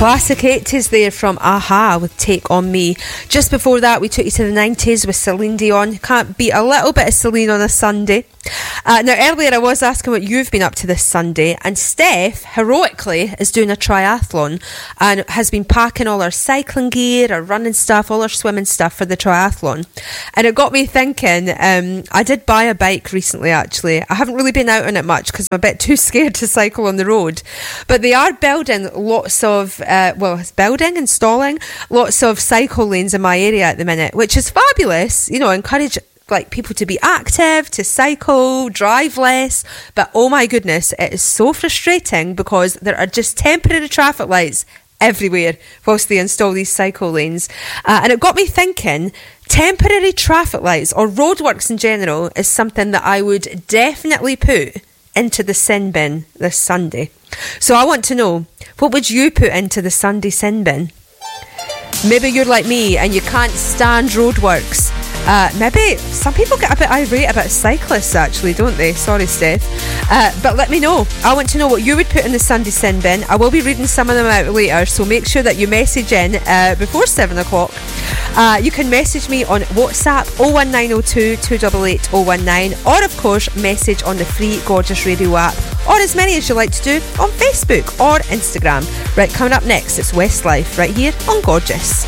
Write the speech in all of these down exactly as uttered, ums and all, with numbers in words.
Classic eighties there from a-ha with Take On Me. Just before that, we took you to the nineties with Celine Dion. Can't beat a little bit of Celine on a Sunday. Uh, now, earlier I was asking what you've been up to this Sunday, and Steph, heroically, is doing a triathlon and has been packing all her cycling gear, her running stuff, all her swimming stuff for the triathlon. And it got me thinking, um, I did buy a bike recently, actually. I haven't really been out on it much because I'm a bit too scared to cycle on the road. But they are building lots of, uh, well, it's building, installing lots of cycle lanes in my area at the minute, which is fabulous. You know, encourage like people to be active, to cycle, drive less. But oh my goodness, it is so frustrating because there are just temporary traffic lights everywhere whilst they install these cycle lanes. Uh, and it got me thinking, temporary traffic lights or roadworks in general is something that I would definitely put into the sin bin this Sunday. So I want to know, what would you put into the Sunday sin bin? Maybe you're like me and you can't stand roadworks. Uh, maybe some people get a bit irate about cyclists, actually, don't they? Sorry, Steph. Uh, but let me know. I want to know what you would put in the Sunday sin bin. I will be reading some of them out later, so make sure that you message in uh, before seven o'clock. Uh, you can message me on WhatsApp oh one nine oh two, two eight eight, oh one nine, or of course message on the free Gorgeous Radio app, or as many as you like to do on Facebook or Instagram. Right, coming up next, it's Westlife right here on Gorgeous.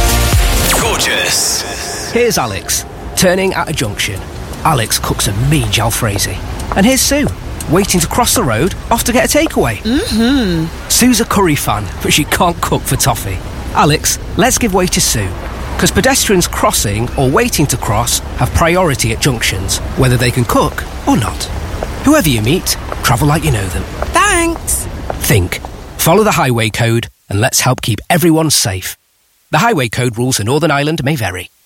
Gorgeous. Here's Alex, turning at a junction. Alex cooks a mean jalfrezi. And here's Sue, waiting to cross the road, off to get a takeaway. Mm-hmm. Sue's a curry fan, but she can't cook for toffee. Alex, let's give way to Sue. Because pedestrians crossing or waiting to cross have priority at junctions, whether they can cook or not. Whoever you meet, travel like you know them. Thanks. Think. Follow the highway code and let's help keep everyone safe. The highway code rules in Northern Ireland may vary.